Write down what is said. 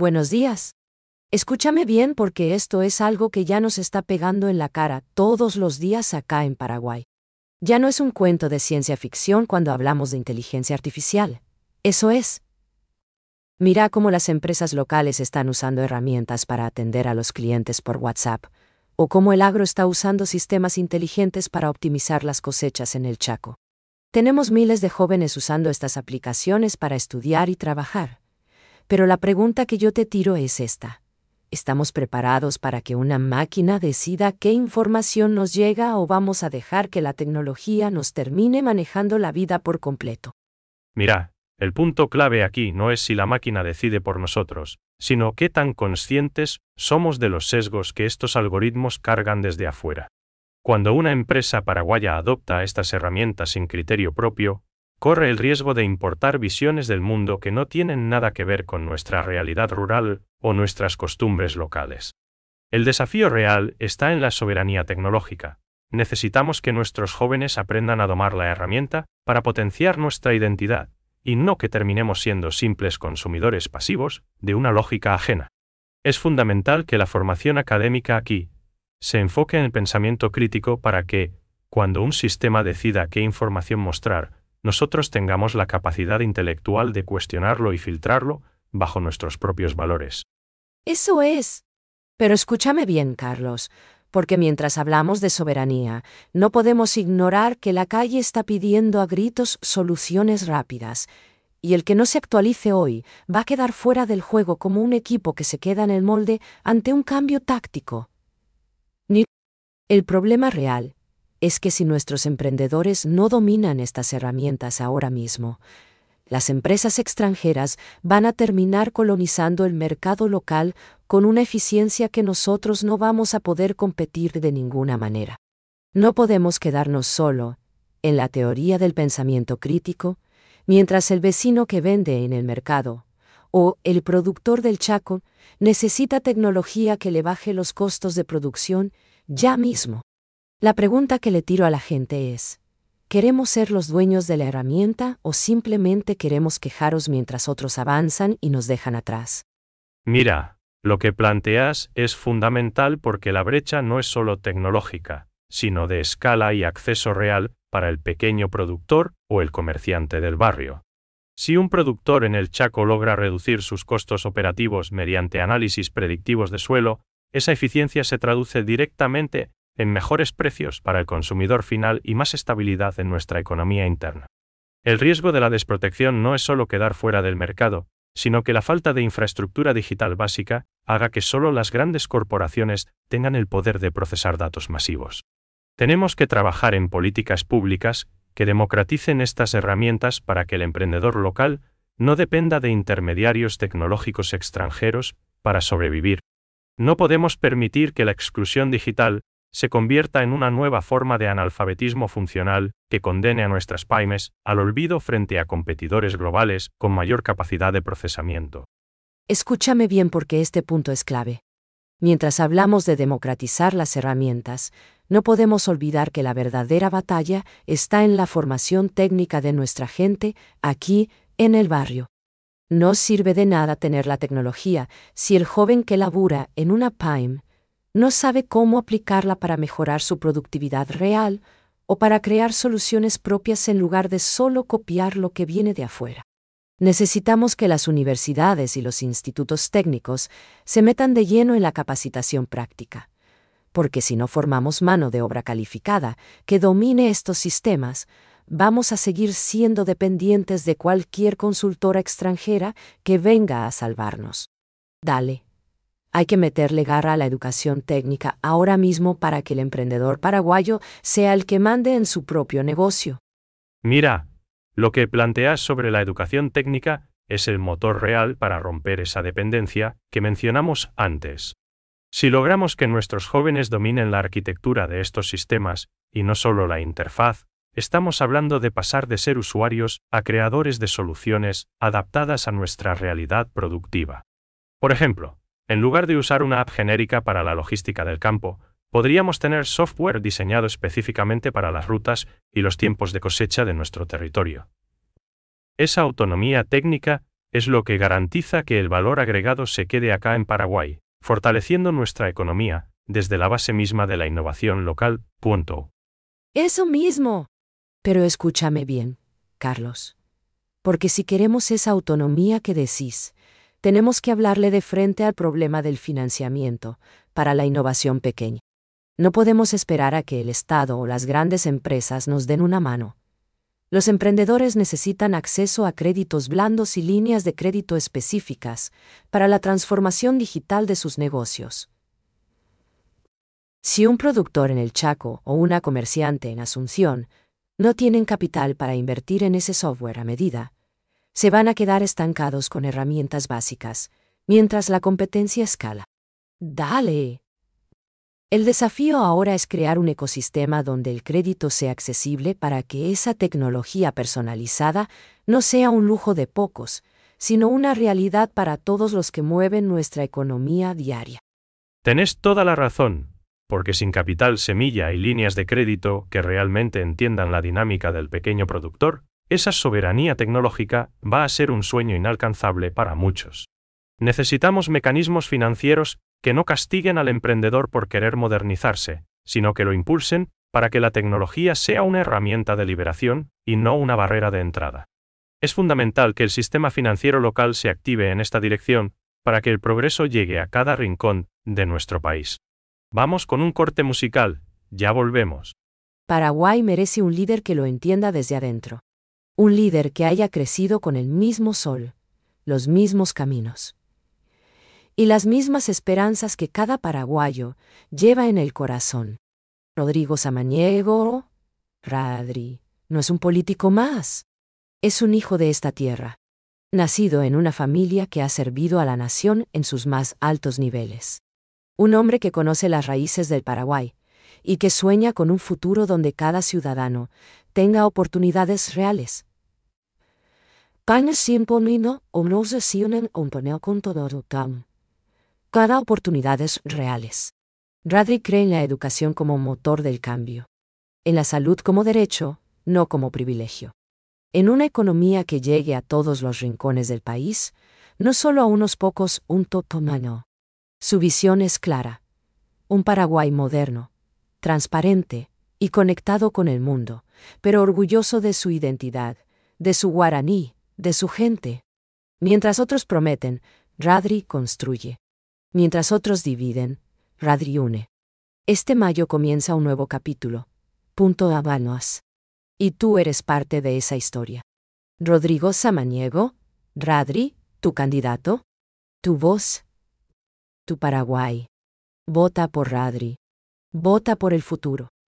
Buenos días. Escúchame bien porque esto es algo que ya nos está pegando en la cara todos los días acá en Paraguay. Ya no es un cuento de ciencia ficción cuando hablamos de inteligencia artificial. Eso es. Mira cómo las empresas locales están usando herramientas para atender a los clientes por WhatsApp, o cómo el agro está usando sistemas inteligentes para optimizar las cosechas en el Chaco. Tenemos miles de jóvenes usando estas aplicaciones para estudiar y trabajar. Pero la pregunta que yo te tiro es esta. ¿Estamos preparados para que una máquina decida qué información nos llega o vamos a dejar que la tecnología nos termine manejando la vida por completo? Mira, el punto clave aquí no es si la máquina decide por nosotros, sino qué tan conscientes somos de los sesgos que estos algoritmos cargan desde afuera. Cuando una empresa paraguaya adopta estas herramientas sin criterio propio, corre el riesgo de importar visiones del mundo que no tienen nada que ver con nuestra realidad rural o nuestras costumbres locales. El desafío real está en la soberanía tecnológica. Necesitamos que nuestros jóvenes aprendan a domar la herramienta para potenciar nuestra identidad, y no que terminemos siendo simples consumidores pasivos de una lógica ajena. Es fundamental que la formación académica aquí se enfoque en el pensamiento crítico para que, cuando un sistema decida qué información mostrar, nosotros tengamos la capacidad intelectual de cuestionarlo y filtrarlo bajo nuestros propios valores. Eso es. Pero escúchame bien, Carlos, porque mientras hablamos de soberanía, no podemos ignorar que la calle está pidiendo a gritos soluciones rápidas, y el que no se actualice hoy va a quedar fuera del juego como un equipo que se queda en el molde ante un cambio táctico. El problema real es que si nuestros emprendedores no dominan estas herramientas ahora mismo, las empresas extranjeras van a terminar colonizando el mercado local con una eficiencia que nosotros no vamos a poder competir de ninguna manera. No podemos quedarnos solo en la teoría del pensamiento crítico, mientras el vecino que vende en el mercado o el productor del Chaco necesita tecnología que le baje los costos de producción ya mismo. La pregunta que le tiro a la gente es, ¿queremos ser los dueños de la herramienta o simplemente queremos quejaros mientras otros avanzan y nos dejan atrás? Mira, lo que planteas es fundamental porque la brecha no es solo tecnológica, sino de escala y acceso real para el pequeño productor o el comerciante del barrio. Si un productor en el Chaco logra reducir sus costos operativos mediante análisis predictivos de suelo, esa eficiencia se traduce directamente en mejores precios para el consumidor final y más estabilidad en nuestra economía interna. El riesgo de la desprotección no es solo quedar fuera del mercado, sino que la falta de infraestructura digital básica haga que solo las grandes corporaciones tengan el poder de procesar datos masivos. Tenemos que trabajar en políticas públicas que democraticen estas herramientas para que el emprendedor local no dependa de intermediarios tecnológicos extranjeros para sobrevivir. No podemos permitir que la exclusión digital se convierta en una nueva forma de analfabetismo funcional que condene a nuestras pymes al olvido frente a competidores globales con mayor capacidad de procesamiento. Escúchame bien porque este punto es clave. Mientras hablamos de democratizar las herramientas, no podemos olvidar que la verdadera batalla está en la formación técnica de nuestra gente aquí, en el barrio. No sirve de nada tener la tecnología si el joven que labura en una pyme no sabe cómo aplicarla para mejorar su productividad real o para crear soluciones propias en lugar de solo copiar lo que viene de afuera. Necesitamos que las universidades y los institutos técnicos se metan de lleno en la capacitación práctica, porque si no formamos mano de obra calificada que domine estos sistemas, vamos a seguir siendo dependientes de cualquier consultora extranjera que venga a salvarnos. Dale. Hay que meterle garra a la educación técnica ahora mismo para que el emprendedor paraguayo sea el que mande en su propio negocio. Mira, lo que planteas sobre la educación técnica es el motor real para romper esa dependencia que mencionamos antes. Si logramos que nuestros jóvenes dominen la arquitectura de estos sistemas, y no solo la interfaz, estamos hablando de pasar de ser usuarios a creadores de soluciones adaptadas a nuestra realidad productiva. Por ejemplo, en lugar de usar una app genérica para la logística del campo, podríamos tener software diseñado específicamente para las rutas y los tiempos de cosecha de nuestro territorio. Esa autonomía técnica es lo que garantiza que el valor agregado se quede acá en Paraguay, fortaleciendo nuestra economía, desde la base misma de la innovación local. Eso mismo. Pero escúchame bien, Carlos. Porque si queremos esa autonomía que decís, tenemos que hablarle de frente al problema del financiamiento para la innovación pequeña. No podemos esperar a que el Estado o las grandes empresas nos den una mano. Los emprendedores necesitan acceso a créditos blandos y líneas de crédito específicas para la transformación digital de sus negocios. Si un productor en el Chaco o una comerciante en Asunción no tienen capital para invertir en ese software a medida, se van a quedar estancados con herramientas básicas, mientras la competencia escala. ¡Dale! El desafío ahora es crear un ecosistema donde el crédito sea accesible para que esa tecnología personalizada no sea un lujo de pocos, sino una realidad para todos los que mueven nuestra economía diaria. Tenés toda la razón, porque sin capital semilla y líneas de crédito que realmente entiendan la dinámica del pequeño productor, esa soberanía tecnológica va a ser un sueño inalcanzable para muchos. Necesitamos mecanismos financieros que no castiguen al emprendedor por querer modernizarse, sino que lo impulsen para que la tecnología sea una herramienta de liberación y no una barrera de entrada. Es fundamental que el sistema financiero local se active en esta dirección para que el progreso llegue a cada rincón de nuestro país. Vamos con un corte musical, ya volvemos. Paraguay merece un líder que lo entienda desde adentro. Un líder que haya crecido con el mismo sol, los mismos caminos y las mismas esperanzas que cada paraguayo lleva en el corazón. Rodrigo Samaniego, Radri, no es un político más. Es un hijo de esta tierra, nacido en una familia que ha servido a la nación en sus más altos niveles. Un hombre que conoce las raíces del Paraguay y que sueña con un futuro donde cada ciudadano tenga oportunidades reales. Cada oportunidades reales. Radri cree en la educación como motor del cambio. En la salud como derecho, no como privilegio. En una economía que llegue a todos los rincones del país, no solo a unos pocos, un totomano. Su visión es clara. Un Paraguay moderno, transparente y conectado con el mundo, pero orgulloso de su identidad, de su guaraní, de su gente. Mientras otros prometen, Radri construye. Mientras otros dividen, Radri une. Este mayo comienza un nuevo capítulo. Habanos. Y tú eres parte de esa historia. Rodrigo Samaniego, Radri, tu candidato, tu voz, tu Paraguay. Vota por Radri. Vota por el futuro.